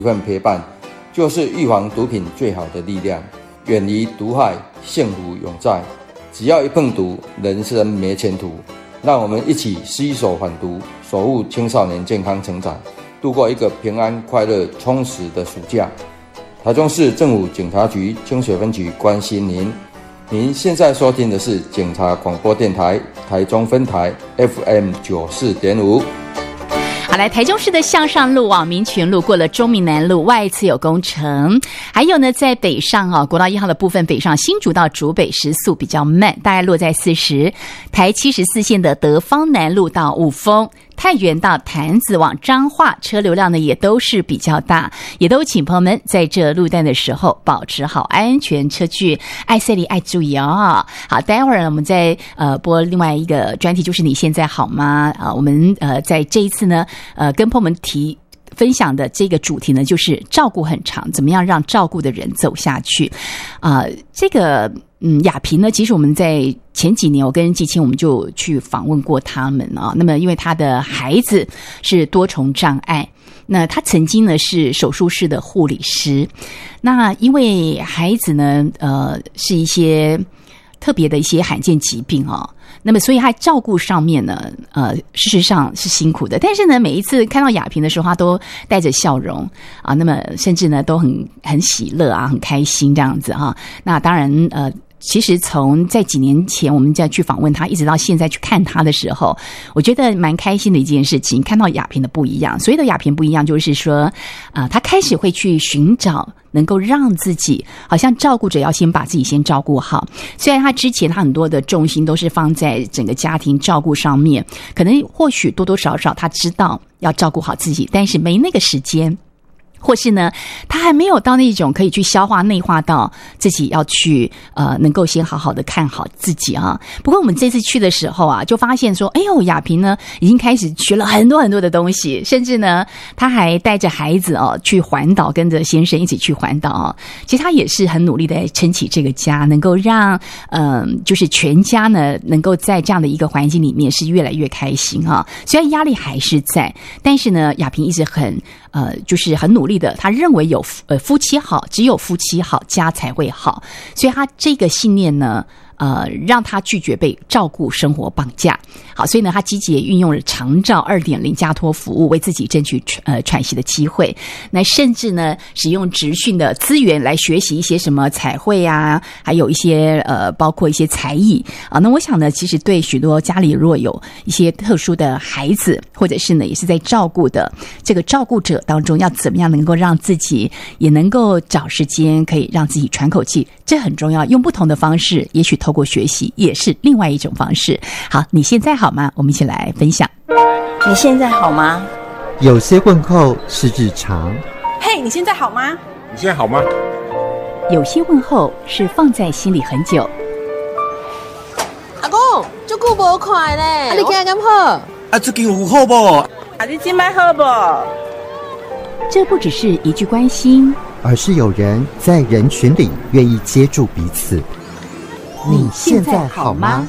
一份陪伴，就是预防毒品最好的力量。远离毒害，幸福永在。只要一碰毒，人生没前途。让我们一起携手反毒，守护青少年健康成长，度过一个平安、快乐、充实的暑假。台中市政府警察局清水分局关心您。您现在收听的是警察广播电台台中分台 FM 94.5。 好，来台中市的向上路往民权路过了中民南路外侧有工程，还有呢在北上国道1号的部分北上新竹到竹北时速比较慢，大概落在40。台74线的德芳南路到雾峰，太原到潭子往彰化车流量呢也都是比较大，也都请朋友们在这路段的时候保持好安全车距，爱赛里爱注意哦。好，待会儿我们再播另外一个专题，就是你现在好吗？我们在这一次呢跟朋友们分享的这个主题呢，就是照顾很长，怎么样让照顾的人走下去这个雅萍呢，其实我们在前几年我跟季青我们就去访问过他们那么因为他的孩子是多重障碍，那他曾经呢是手术室的护理师，那因为孩子呢是一些特别的一些罕见疾病那么所以他照顾上面呢事实上是辛苦的，但是呢每一次看到雅萍的时候他都带着笑容那么甚至呢都很喜乐很开心这样子那当然其实从在几年前我们再去访问他一直到现在去看他的时候，我觉得蛮开心的一件事情，看到雅萍的不一样。所谓的雅萍不一样就是说他开始会去寻找能够让自己好像照顾者要先把自己先照顾好，虽然他之前他很多的重心都是放在整个家庭照顾上面，可能或许多多少少他知道要照顾好自己，但是没那个时间，或是呢他还没有到那种可以去消化内化到自己要去能够先好好的看好自己不过我们这次去的时候就发现说雅萍呢已经开始学了很多很多的东西，甚至呢他还带着孩子去环岛，跟着先生一起去环岛其实他也是很努力的撑起这个家，能够让就是全家呢能够在这样的一个环境里面是越来越开心虽然压力还是在，但是呢雅萍一直就是很努力的，他认为有夫妻好，只有夫妻好家才会好，所以他这个信念呢让他拒绝被照顾生活绑架。好，所以呢他积极运用了长照 2.0 家托服务，为自己争取喘息的机会，那甚至呢使用职训的资源来学习一些什么彩绘还有一些包括一些才艺那我想呢其实对许多家里若有一些特殊的孩子，或者是呢也是在照顾的这个照顾者当中，要怎么样能够让自己也能够找时间可以让自己喘口气，这很重要，用不同的方式，也许透过学习也是另外一种方式。好，你现在好吗？我们一起来分享。 你现在好吗？ 有些问候是日常。 嘿，你现在好吗？ 你现在好吗？ 有些问候是放在心里很久。 阿公，这久无看呢，你今日敢好？ 最近有好不？ 你今摆好不？ 这不只是一句关心， 而是有人在人群里愿意接住彼此。你现在好吗？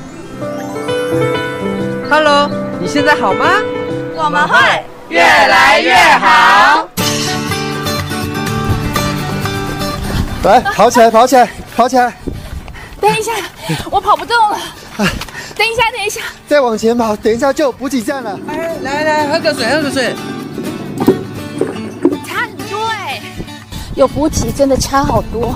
Hello， 你现在好吗？ 我们会越来越好。 来，跑起来，跑起来，跑起来！ 等一下，我跑不动了。等一下，等一下， 再往前跑，等一下就有补给站了。 来，喝个水，喝个水。 差很多有补给真的差好多。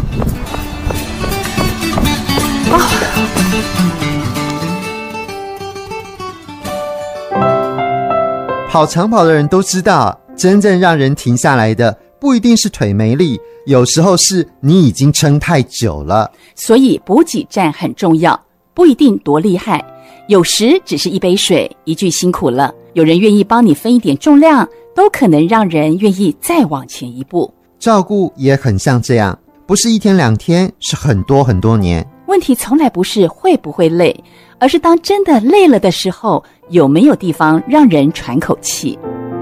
跑长跑的人都知道，真正让人停下来的不一定是腿没力，有时候是你已经撑太久了。 所以补给站很重要，不一定多厉害，有时只是一杯水，一句辛苦了，有人愿意帮你分一点重量，都可能让人愿意再往前一步。 照顾也很像这样，不是一天两天，是很多很多年。 问题从来不是会不会累，而是当真的累了的时候，有没有地方让人喘口气。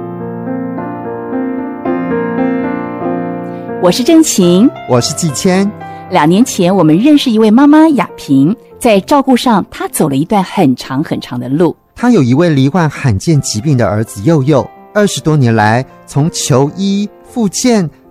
我是郑晴， 我是季谦。 2年前我们认识一位妈妈雅萍，在照顾上她走了一段很长很长的路。 她有一位罹患罕见疾病的儿子佑佑，20多年来从求医、复健